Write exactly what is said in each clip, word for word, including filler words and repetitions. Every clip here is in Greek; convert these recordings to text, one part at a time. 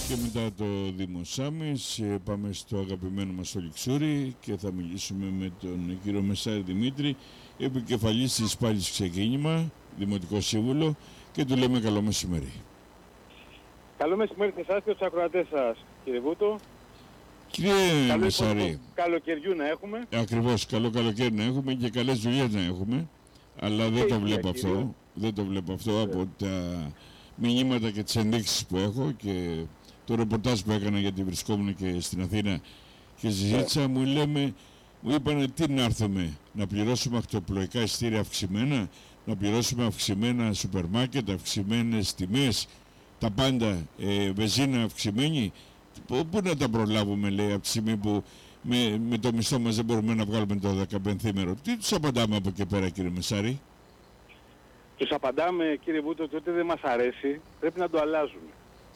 Και μετά το Δήμο Σάμις πάμε στο αγαπημένο μας το Λιξούρι και θα μιλήσουμε με τον κύριο Μεσάρη Δημήτρη, επικεφαλής της Πάλης Ξεκίνημα, Δημοτικό Σύμβουλο, και του λέμε καλό μεσημέρι. Καλό μεσημέρι σε εσάς και τους ακροατές σας, κύριε Βούτο. Κύριε Μεσάρη, καλοκαιριού να έχουμε. Ακριβώς, καλό καλοκαίρι να έχουμε και καλές δουλειές να έχουμε, αλλά δεν το βλέπω αυτό, δεν το βλέπω αυτό από τα μηνύματα και τις ενδείξεις που έχω και το ρεπορτάζ που έκανα, γιατί βρισκόμουν και στην Αθήνα και συζήτησα, μου λέμε, μου είπανε τι να έρθουμε, να πληρώσουμε ακτοπλοϊκά εισιτήρια αυξημένα, να πληρώσουμε αυξημένα σούπερ μάρκετ, αυξημένες τιμές, τα πάντα, ε, βενζίνα αυξημένη. Πού να τα προλάβουμε, λέει, από τη στιγμή που με, με το μισθό μας δεν μπορούμε να βγάλουμε το δεκαπενθήμερο. Τι τους απαντάμε από εκεί πέρα, κύριε Μεσάρη? Τους απαντάμε, κύριε Βούτο, ότι ό,τι δεν μας αρέσει πρέπει να το αλλάζουμε.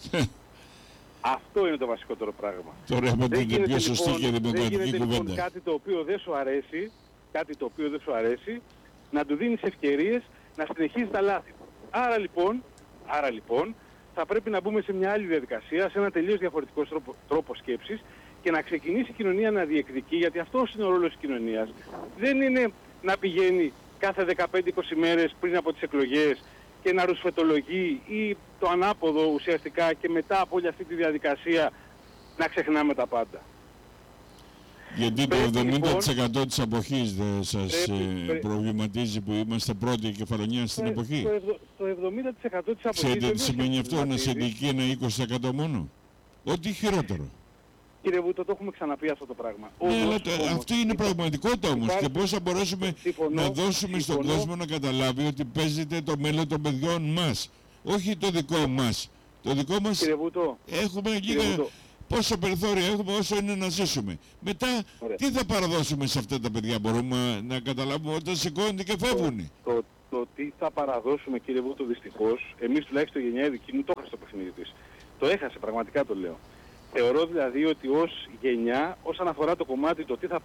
Αυτό είναι το βασικότερο πράγμα. Τώρα έχουμε την πιο σωστή και δημοκρατική κουβέντα. Δεν γίνεται λοιπόν κάτι το οποίο δεν σου αρέσει, κάτι το οποίο δεν σου αρέσει, να του δίνεις ευκαιρίες να συνεχίζει τα λάθη. Άρα λοιπόν, άρα λοιπόν, θα πρέπει να μπούμε σε μια άλλη διαδικασία, σε ένα τελείως διαφορετικό τρόπο, τρόπο σκέψης και να ξεκινήσει η κοινωνία να διεκδικεί, γιατί αυτός είναι ο ρόλος της κοινωνίας. Δεν είναι να πηγαίνει κάθε δεκαπέντε είκοσι μέρες πριν από τις εκλογές και να ρουσφετολογεί ή το ανάποδο ουσιαστικά και μετά από όλη αυτή τη διαδικασία να ξεχνάμε τα πάντα. Γιατί το εβδομήντα τοις εκατό της αποχής δεν σας πρέπει, ε, προβληματίζει που είμαστε πρώτη κεφαλονιά στην το, εποχή? Το, ευδο, το εβδομήντα τοις εκατό της αποχής... Ξέρετε τι σημαίνει αυτό, να σε δικεί ένα είκοσι τοις εκατό μόνο? Ό,τι χειρότερο. Κύριε Βούτο, το έχουμε ξαναπεί αυτό το πράγμα. Ναι, όμως, αλλά το, όμως, αυτή είναι η πραγματικότητα όμως. Υπάρχει, Και πώς θα μπορέσουμε συμφωνώ, να δώσουμε συμφωνώ, στον κόσμο να καταλάβει ότι παίζεται το μέλλον των παιδιών μας, όχι το δικό μας. Το δικό μας, κύριε Βούτο, έχουμε λίγα... Πόσο περιθώριο έχουμε όσο είναι να ζήσουμε. Μετά, ωραία, τι θα παραδώσουμε σε αυτά τα παιδιά? Μπορούμε να καταλάβουμε όταν σηκώνονται και φεύγουν. Το, το, το τι θα παραδώσουμε, κύριε Βούτο, δυστυχώς, εμείς τουλάχιστον η γενιά δική μου το έχασε το παιχνίδι της. Το έχασε, πραγματικά το λέω. Θεωρώ δηλαδή ότι ως γενιά, όσον αφορά το κομμάτι το τι θα